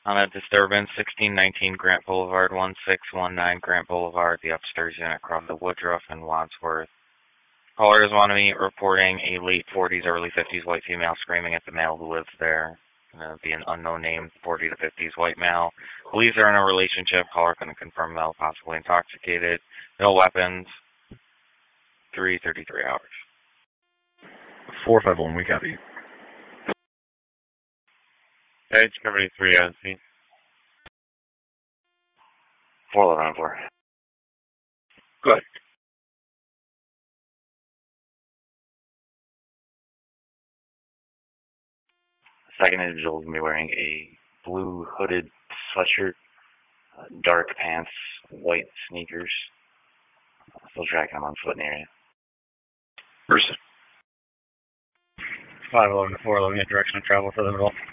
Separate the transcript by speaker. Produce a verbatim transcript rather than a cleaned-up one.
Speaker 1: On a disturbance, sixteen nineteen Grant Boulevard, one six one nine Grant Boulevard, the upstairs unit across the Woodruff and Wadsworth. Callers want to meet reporting a late forties, early fifties white female screaming at the male who lives there. Uh, be an unknown name, forty to fifties white male. Police are in a relationship. Caller couldn't confirm male, possibly intoxicated. No weapons. three thirty-three hours.
Speaker 2: four five one, we copy.
Speaker 3: Hey, Discovery three on scene.
Speaker 1: four eleven four.
Speaker 3: Go ahead.
Speaker 1: The second individual is going to be wearing a blue hooded sweatshirt, uh, dark pants, white sneakers. Still tracking him on foot in the area.
Speaker 3: Person.
Speaker 4: five eleven to four eleven, get direction of travel for the middle.